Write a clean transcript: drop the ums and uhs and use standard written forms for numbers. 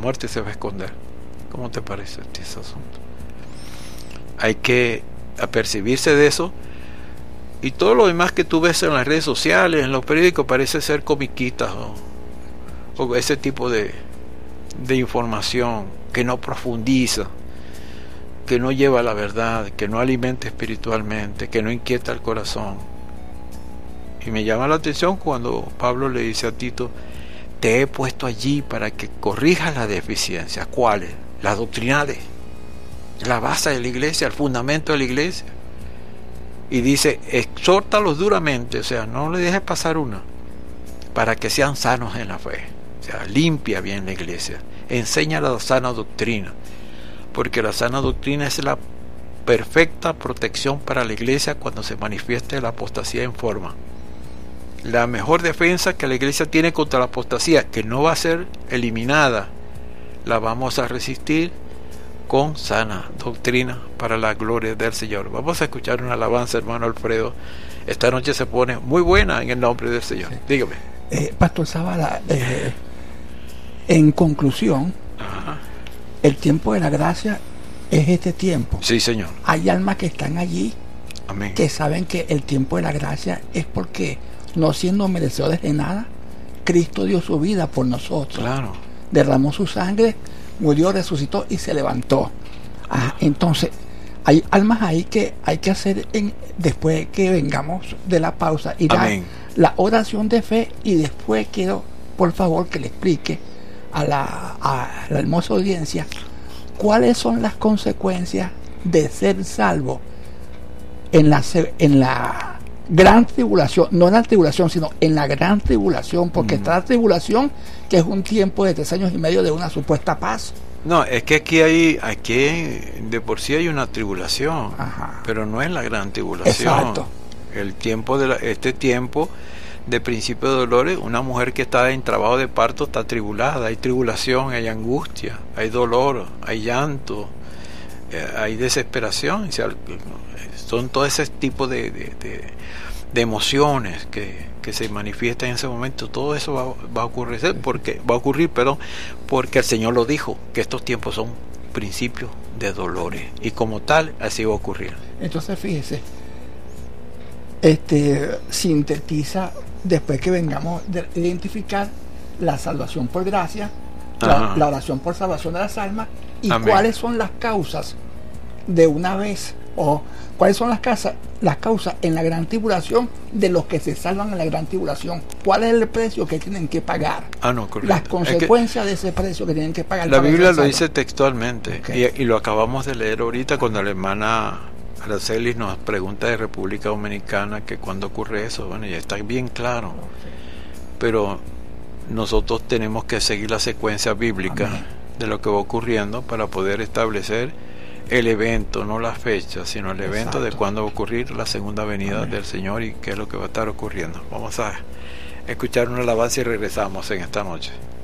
muerte se va a esconder. ¿Cómo te parece ese asunto? Hay que apercibirse de eso. Y todo lo demás que tú ves en las redes sociales, en los periódicos, parece ser comiquitas o ese tipo de información que no profundiza, que no lleva a la verdad, que no alimenta espiritualmente, que no inquieta el corazón. Y me llama la atención cuando Pablo le dice a Tito: te he puesto allí para que corrijas las deficiencias. ¿Cuáles? Las doctrinales, la base de la iglesia, el fundamento de la iglesia. Y dice: exhórtalos duramente, o sea, no le dejes pasar una, para que sean sanos en la fe. O sea, limpia bien la iglesia, enseña la sana doctrina, porque la sana doctrina es la perfecta protección para la iglesia cuando se manifieste la apostasía en forma. La mejor defensa que la iglesia tiene contra la apostasía, que no va a ser eliminada, la vamos a resistir con sana doctrina para la gloria del Señor. Vamos a escuchar una alabanza, hermano Alfredo. Esta noche se pone muy buena en el nombre del Señor. Sí. Dígame. Pastor Zavala, en conclusión, Ajá. El tiempo de la gracia es este tiempo. Sí, Señor. Hay almas que están allí, amén, que saben que el tiempo de la gracia es porque, no siendo merecedores de nada, Cristo dio su vida por nosotros. Claro. Derramó su sangre, murió, resucitó y se levantó. Entonces, hay almas ahí que hay que hacer después que vengamos de la pausa y la oración de fe. Y después quiero, por favor, que le explique a la hermosa audiencia cuáles son las consecuencias de ser salvo en la gran tribulación, no en la tribulación, sino en la gran tribulación, porque está la tribulación, que es un tiempo de 3 años y medio de una supuesta paz. No, es que aquí de por sí hay una tribulación, pero no es la gran tribulación. Exacto. El tiempo este tiempo de principio de dolores, una mujer que está en trabajo de parto está tribulada, hay tribulación, hay angustia, hay dolor, hay llanto, hay desesperación. O sea, son todo ese tipo de emociones que se manifiestan en ese momento. Todo eso va a ocurrir, porque el Señor lo dijo, que estos tiempos son principios de dolores, y como tal así va a ocurrir. Entonces fíjese, sintetiza, después que vengamos de identificar la salvación por gracia, la oración por salvación de las almas, y amén, cuáles son las causas de una vez, o cuáles son las causas en la gran tribulación de los que se salvan en la gran tribulación. ¿Cuál es el precio que tienen que pagar? Las consecuencias de ese precio que tienen que pagar. La Biblia lo dice textualmente, y lo acabamos de leer ahorita cuando la hermana Araceli nos pregunta de República Dominicana que cuándo ocurre eso. Bueno, ya está bien claro, pero nosotros tenemos que seguir la secuencia bíblica de lo que va ocurriendo para poder establecer el evento, no la fecha, sino el evento de cuándo va a ocurrir la segunda venida del Señor y qué es lo que va a estar ocurriendo. Vamos a escuchar una alabanza y regresamos en esta noche.